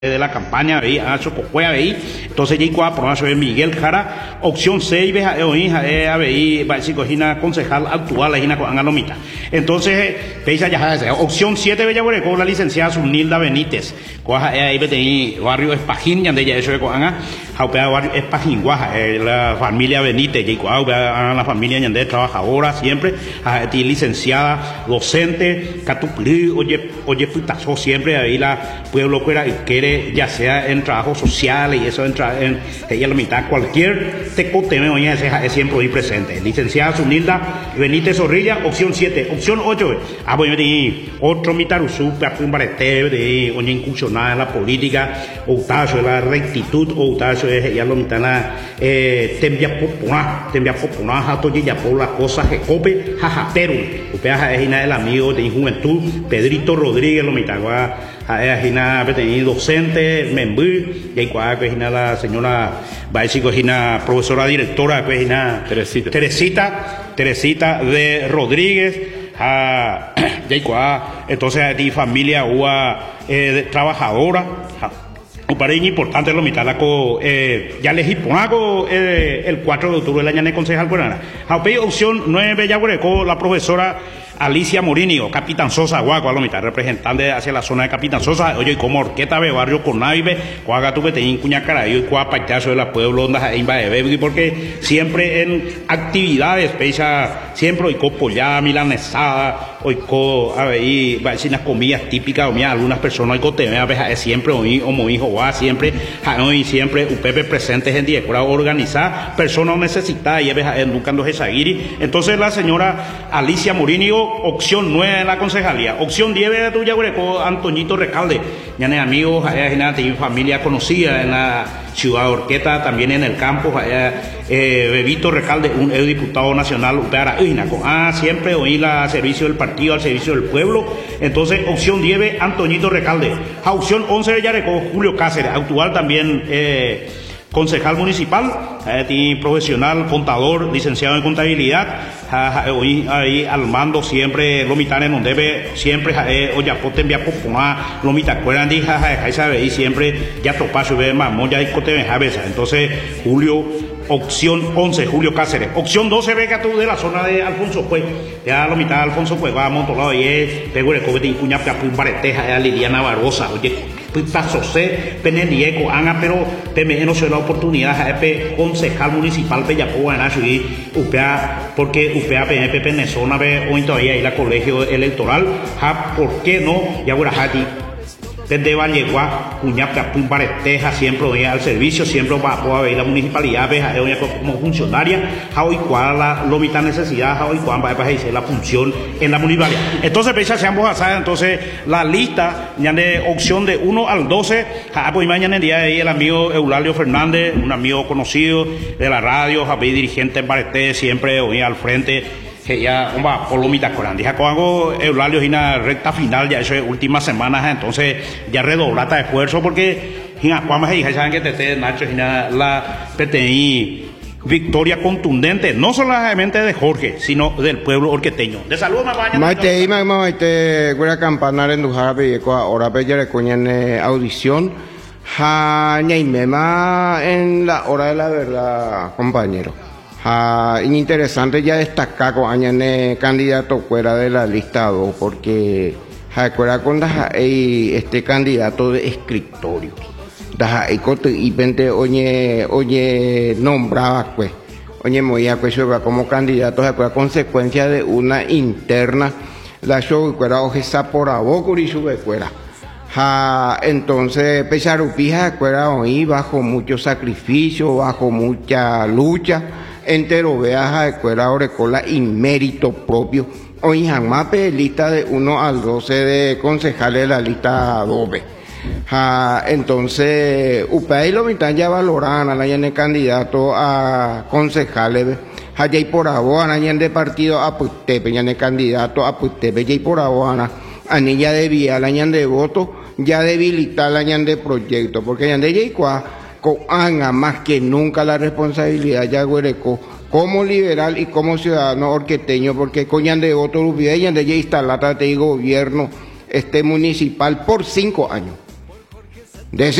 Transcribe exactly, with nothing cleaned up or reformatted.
de la campaña veí a Chococuea veí entonces ya igual por eso Miguel Jara opción seis veja e hija e veí va si cogina concejal actual la hija con Analomita entonces veis ya opción siete bella con la licenciada Sunilda Benítez coja ahí vete barrio Espajín ya de ella eso con Ana jaupea barrio Espajín guaja la familia Benítez ya igual la familia de trabajadora siempre licenciada docente catupli oye oye putazo siempre ahí la pueblo que era quiere ya sea en trabajo social y eso entra en ella la mitad cualquier tecoteme oye es siempre hoy presente licenciada Sunilda Benítez Zorrilla opción siete opción ocho ah bueno de otro mitaruzú pumbarete de oye incursionada en la política otazo de la rectitud otazo es ella la mitad la eh tembia popular tembia popular jato ya por las cosas que cope jaja pero upea es el amigo de juventud Pedrito Rodríguez la mitad va a Gina docente, membú, y cuál que Gina la señora, va a decir que Gina profesora directora, que Gina Teresita, Teresita, Teresita de Rodríguez, a y cuál, entonces de familia ua eh, trabajadora. Un pareño importante lo mitad la co eh, ya les hiponaco eh, el cuatro de octubre el año de concejal buena. Jaupe opción nueve ya la profesora Alicia Morinio, Capitán Sosa, Guagua, lo mitad, representante hacia la zona de Capitán Sosa, oye, como orqueta de barrio con naive, cuaga tu vete cuña carayo y cuá pachazo de la pueblo, onda imba de bebé, porque siempre en actividades, pecha, siempre hoy co pollada, milanesada, hoy co, a ver, y va a decir unas comidas típicas, o mira, algunas personas hoy co te vean, siempre hoy, como hijo, va, siempre, hoy, siempre, un pepe presente en día, organizar, personas necesitadas, y a veces educando esa guiri. Entonces la señora Alicia Morinio, opción nueve de la concejalía, opción diez de tuya con Antoñito Recalde, ya ne amigos, allá tiene familia conocida en la ciudad de Orqueta, también en el campo, allá eh, Bebito Recalde, un diputado nacional, para con ah, siempre oí la servicio del partido, al servicio del pueblo. Entonces, opción diez, Antoñito Recalde, a opción once de Yareco, Julio Cáceres, actual también eh, concejal municipal, eh, profesional, contador, licenciado en contabilidad, ahí, ahí al mando siempre lo mitad en donde debe siempre eh, oye poten via popoma lo mitad cueran di jaja sabe y siempre ya topacho ve mamón ya cote me javesa. Entonces Julio opción once Julio Cáceres, opción doce beca tú de la zona de Alfonso pues ya lo mitad Alfonso pues va a Montolado y es pego de cobre cuña pum pareteja ya Liliana Barbosa oye paso se penendieco anga pero te no se la oportunidad de concejal municipal de Yapo y upea porque upea P N P Penezona ve hoy todavía ahí la colegio electoral ja por qué no ya ahora jati desde Vallegua cuñapta pumbareteja siempre hoy al servicio siempre va a ver la municipalidad ve hoy como funcionaria ja hoy cuál la lo mitad necesidad ja hoy cuál va a hacer la función en la municipalidad. Entonces pesa se ambos asada entonces la lista ya de opción de uno al doce ja pues mañana el día de ahí el amigo Eulalio Fernández un amigo conocido de la radio ja dirigente en Barete siempre hoy al frente que ya va por lo mitad con Andy Jacobo Eulalio y una recta final ya eso es últimas semanas entonces ya redoblata de esfuerzo porque ya cuando ya saben que te Nacho y la P T I victoria contundente no solamente de Jorge sino del pueblo orqueteño de salud mamá maite y mamá maite una campana en Dujara Pelleco ahora Pelle recoñan audición ja ñaimema en la hora de la verdad compañero. Ah, interesante ya destacar con añane candidato fuera de la lista dos porque fuera con este candidato de escritorio y pente oye oye nombraba pues oye moía pues como candidato a consecuencia de una interna la show fuera ojesa por abocuri sube fuera ja, entonces pesarupija fuera hoy bajo mucho sacrificio bajo mucha lucha entero veaja de cuera orecola y mérito propio hoy jamás lista de uno al doce de concejales de la lista doble ja, entonces upay lo mitad ya valoran a la de candidato a concejales ja y por aboana de partido a Putepe ya de candidato a Putepe y por aboana anilla de vía la de voto ya debilitar la de proyecto porque ya de Yaycua con anga más que nunca la responsabilidad ya Guereco como liberal y como ciudadano orqueteño porque coñan de voto rubiella de ya instalar de gobierno este municipal por cinco años. De